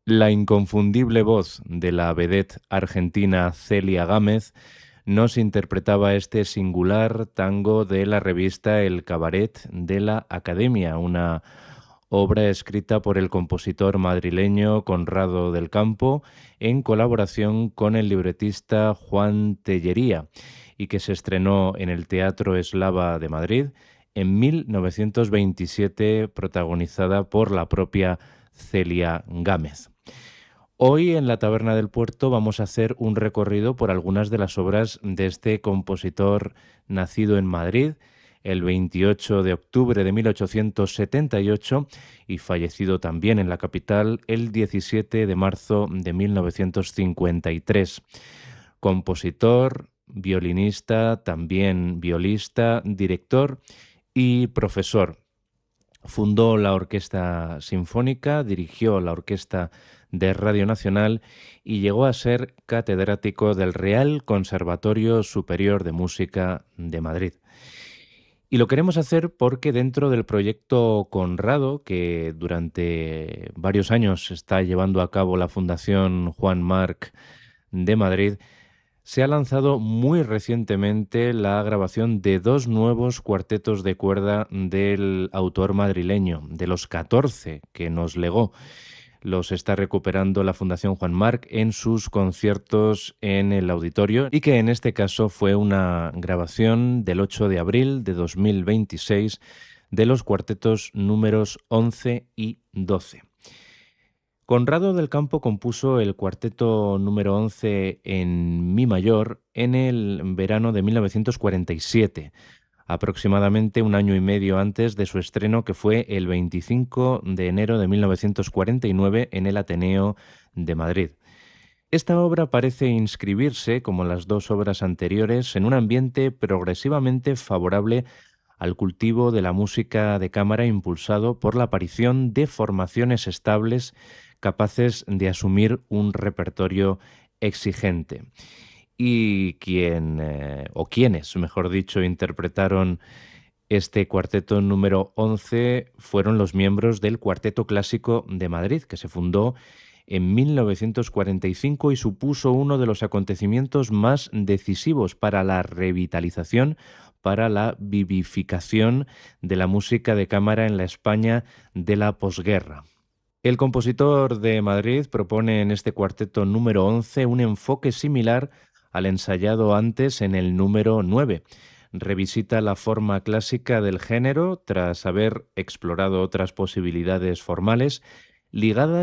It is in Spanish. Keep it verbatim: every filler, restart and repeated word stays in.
La inconfundible voz de la vedette argentina Celia Gámez nos interpretaba este singular tango de la revista El Cabaret de la Academia, una obra escrita por el compositor madrileño Conrado del Campo en colaboración con el libretista Juan Tellería y que se estrenó en el Teatro Eslava de Madrid en mil novecientos veintisiete, protagonizada por la propia Celia Gámez. Hoy en la Taberna del Puerto vamos a hacer un recorrido por algunas de las obras de este compositor nacido en Madrid el veintiocho de octubre de mil ochocientos setenta y ocho y fallecido también en la capital el diecisiete de marzo de mil novecientos cincuenta y tres. Compositor, violinista, también violista, director y profesor. Fundó la Orquesta Sinfónica, dirigió la Orquesta de Radio Nacional y llegó a ser catedrático del Real Conservatorio Superior de Música de Madrid. Y lo queremos hacer porque dentro del proyecto Conrado, que durante varios años está llevando a cabo la Fundación Juan Marc de Madrid, se ha lanzado muy recientemente la grabación de dos nuevos cuartetos de cuerda del autor madrileño, de los catorce que nos legó. Los está recuperando la Fundación Juan Marc en sus conciertos en el auditorio y que en este caso fue una grabación del ocho de abril de dos mil veintiséis de los cuartetos números once y doce. Conrado del Campo compuso el cuarteto número once en mi mayor en el verano de mil novecientos cuarenta y siete, aproximadamente un año y medio antes de su estreno, que fue el veinticinco de enero de mil novecientos cuarenta y nueve en el Ateneo de Madrid. Esta obra parece inscribirse, como las dos obras anteriores, en un ambiente progresivamente favorable al cultivo de la música de cámara impulsado por la aparición de formaciones estables capaces de asumir un repertorio exigente. Y quien, eh, o quienes, mejor dicho, interpretaron este cuarteto número once fueron los miembros del Cuarteto Clásico de Madrid, que se fundó en mil novecientos cuarenta y cinco y supuso uno de los acontecimientos más decisivos para la revitalización, para la vivificación de la música de cámara en la España de la posguerra. El compositor de Madrid propone en este cuarteto número once un enfoque similar al ensayado antes en el número nueve. Revisita la forma clásica del género tras haber explorado otras posibilidades formales ligadas